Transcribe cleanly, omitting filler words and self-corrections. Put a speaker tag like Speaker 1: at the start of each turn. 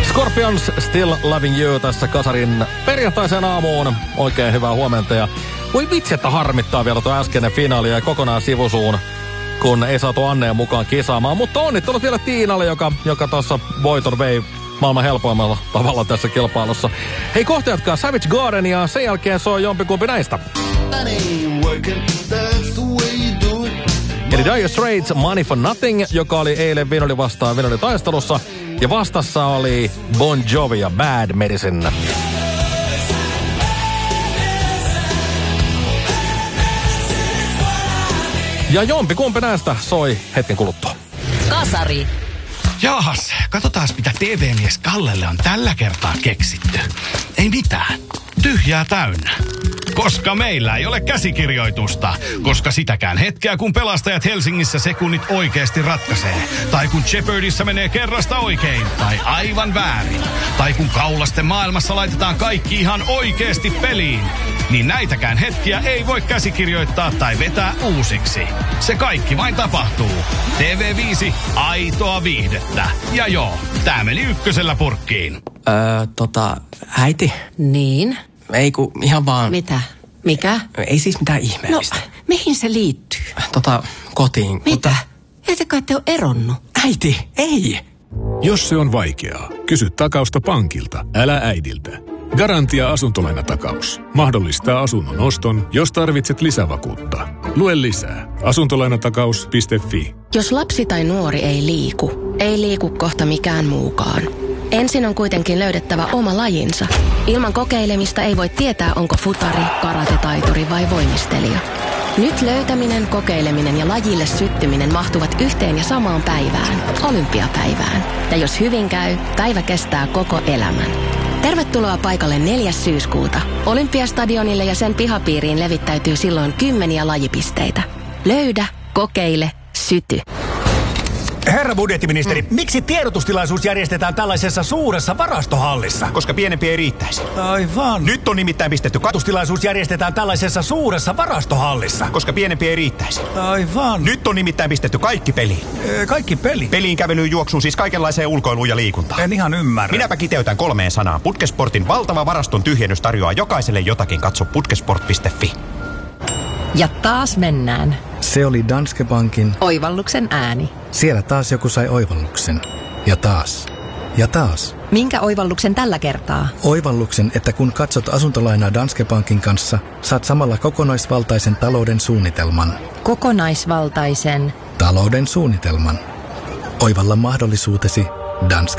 Speaker 1: Scorpions Still Loving You tässä Kasarin perjantaisen aamuun. Oikein hyvää huomenta ja voi vitsi, että harmittaa vielä tuo äskeinen finaali ja kokonaan sivusuun, kun ei saatu Anneen mukaan kisaamaan. Mutta onnittelut vielä Tiinalle, joka tuossa voiton vei maailman helpoimmalla tavalla tässä kilpailussa. Hei, kohta jatkaa Savage Garden ja sen jälkeen soi jompikumpi näistä. Eli Dire Straits Money for Nothing, joka oli eilen Vinoli vastaan Vinoli taistelussa. Ja vastassa oli Bon Jovi ja Bad Medicine. Ja jompikumpi näistä soi hetken kuluttua.
Speaker 2: Kasari.
Speaker 3: Jaahas, katsotaas mitä TV-mies Kallelle on tällä kertaa keksitty. Ei mitään. Tyhjää täynnä. Koska meillä ei ole käsikirjoitusta. Koska sitäkään hetkeä, kun pelastajat Helsingissä sekunnit oikeasti ratkaisee. Tai kun Jeopardyssä menee kerrasta oikein. Tai aivan väärin. Tai kun kaulasten maailmassa laitetaan kaikki ihan oikeasti peliin. Niin näitäkään hetkiä ei voi käsikirjoittaa tai vetää uusiksi. Se kaikki vain tapahtuu. TV5, aitoa viihdettä. Ja joo, tää meni ykkösellä purkkiin.
Speaker 4: Äiti?
Speaker 2: Niin?
Speaker 4: Ei kun ihan vaan...
Speaker 2: Mitä? Mikä?
Speaker 4: Ei siis mitään ihmeellistä.
Speaker 2: No, mihin se liittyy?
Speaker 4: Kotiin.
Speaker 2: Mitä? Ette kai te ole eronnut?
Speaker 4: Äiti, ei!
Speaker 5: Jos se on vaikeaa, kysy takausta pankilta, älä äidiltä. Garantia asuntolainatakaus. Mahdollistaa asunnon oston, jos tarvitset lisävakuutta. Lue lisää. Asuntolainatakaus.fi.
Speaker 6: Jos lapsi tai nuori ei liiku kohta mikään muukaan. Ensin on kuitenkin löydettävä oma lajinsa. Ilman kokeilemista ei voi tietää, onko futari, karatetaituri vai voimistelija. Nyt löytäminen, kokeileminen ja lajille syttyminen mahtuvat yhteen ja samaan päivään, olympiapäivään. Ja jos hyvin käy, päivä kestää koko elämän. Tervetuloa paikalle 4. syyskuuta. Olympiastadionille ja sen pihapiiriin levittäytyy silloin 10 lajipisteitä. Löydä, kokeile, syty.
Speaker 7: Herra budjettiministeri, miksi tiedotustilaisuus järjestetään tällaisessa suuressa varastohallissa?
Speaker 8: Koska pienempi ei riittäisi.
Speaker 7: Aivan.
Speaker 8: Nyt on nimittäin pistetty
Speaker 7: Tiedotustilaisuus järjestetään tällaisessa suuressa varastohallissa.
Speaker 8: Koska pienempi ei riittäisi.
Speaker 7: Aivan.
Speaker 8: Nyt on nimittäin pistetty kaikki peliin.
Speaker 7: Kaikki peli?
Speaker 8: Peliin, kävelyyn, juoksuun, siis kaikenlaiseen ulkoiluun ja liikuntaan.
Speaker 7: En ihan ymmärrä.
Speaker 8: Minäpä kiteytän 3 sanaan. Putkesportin valtava varaston tyhjennys tarjoaa jokaiselle jotakin. Katso putkesport.fi.
Speaker 2: Ja taas mennään.
Speaker 9: Se oli Danske Bankin
Speaker 2: Oivalluksen ääni.
Speaker 9: Siellä taas joku sai oivalluksen. Ja taas. Ja taas.
Speaker 2: Minkä oivalluksen tällä kertaa?
Speaker 9: Oivalluksen, että kun katsot asuntolainaa Danske Bankin kanssa, saat samalla kokonaisvaltaisen talouden suunnitelman.
Speaker 2: Kokonaisvaltaisen
Speaker 9: talouden suunnitelman. Oivalla mahdollisuutesi Danske